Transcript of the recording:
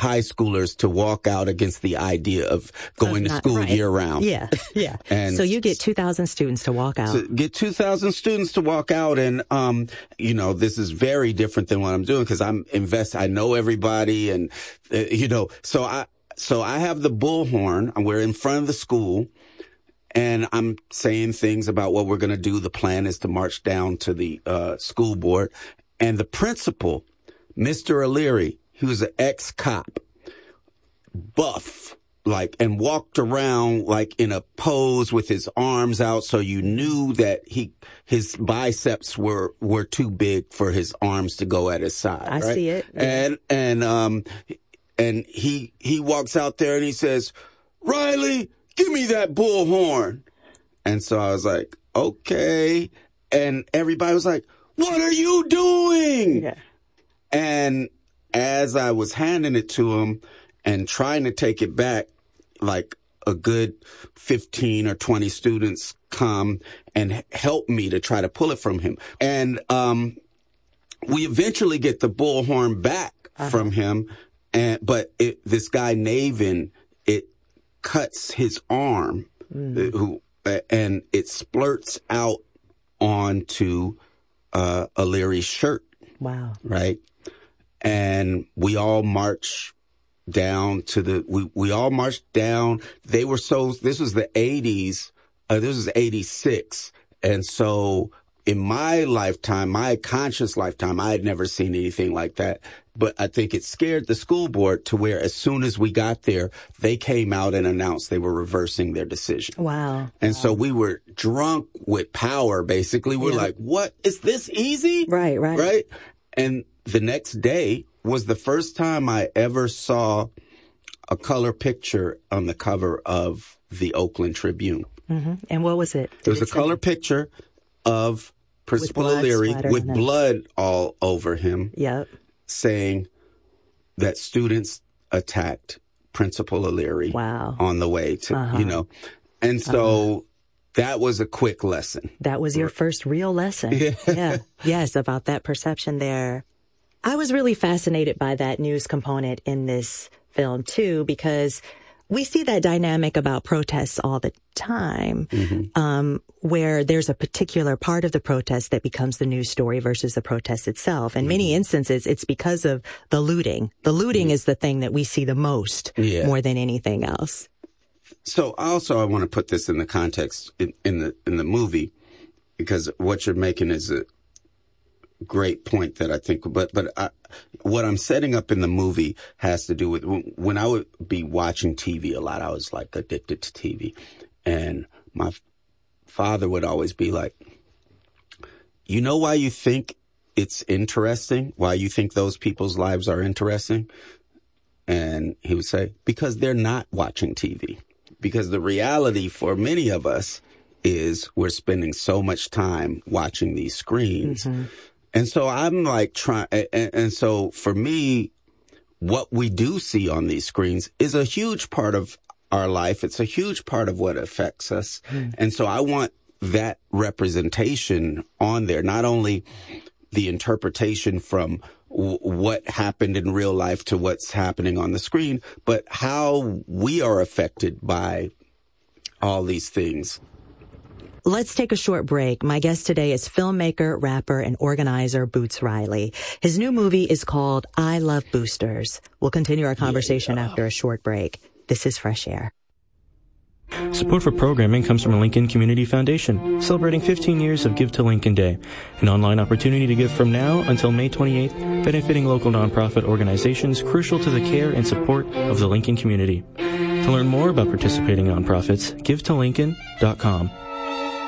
high schoolers to walk out against the idea of going to school year round. Yeah. And so you get 2,000 students to walk out. So get 2,000 students to walk out. And, this is very different than what I'm doing because I know everybody and, so I have the bullhorn and we're in front of the school and I'm saying things about what we're going to do. The plan is to march down to the, school board and the principal, Mr. O'Leary, he was an ex-cop, buff, and walked around in a pose with his arms out, so you knew that his biceps were too big for his arms to go at his side. I see it. Yeah. And he walks out there and he says, "Riley, give me that bullhorn." And so I was like, okay. And everybody was like, "What are you doing?" Yeah. And as I was handing it to him and trying to take it back, a good 15 or 20 students come and help me to try to pull it from him. And we eventually get the bullhorn back from him. But this guy, Navin, it cuts his arm and it splurts out onto O'Leary's shirt. Wow. Right? And we all march down to we all marched down. This was the 80s. This was 86. And so in my lifetime, my conscious lifetime, I had never seen anything like that. But I think it scared the school board to where as soon as we got there, they came out and announced they were reversing their decision. Wow. And so we were drunk with power, basically. We're like, what? Is this easy? Right. Right? And the next day was the first time I ever saw a color picture on the cover of the Oakland Tribune. Mm-hmm. And what was it? It was a color picture of Principal O'Leary with blood all over him. Yep. Saying that students attacked Principal O'Leary on the way to, And so that was a quick lesson. That was your first real lesson. Yeah. Yes, about that perception there. I was really fascinated by that news component in this film, too, because we see that dynamic about protests all the time, where there's a particular part of the protest that becomes the news story versus the protest itself. In many instances, it's because of the looting. The looting is the thing that we see the most more than anything else. So also I want to put this in the context in the movie, because what you're making is a great point that I think, but what I'm setting up in the movie has to do with when I would be watching TV a lot. I was addicted to TV, and my father would always be like, "You know why you think it's interesting? Why you think those people's lives are interesting?" And he would say, "Because they're not watching TV. Because the reality for many of us is we're spending so much time watching these screens." And so I'm and so for me, what we do see on these screens is a huge part of our life. It's a huge part of what affects us. And so I want that representation on there, not only the interpretation from what happened in real life to what's happening on the screen, but how we are affected by all these things. Let's take a short break. My guest today is filmmaker, rapper, and organizer Boots Riley. His new movie is called I Love Boosters. We'll continue our conversation after a short break. This is Fresh Air. Support for programming comes from Lincoln Community Foundation, celebrating 15 years of Give to Lincoln Day, an online opportunity to give from now until May 28th, benefiting local nonprofit organizations crucial to the care and support of the Lincoln community. To learn more about participating nonprofits, givetolincoln.com.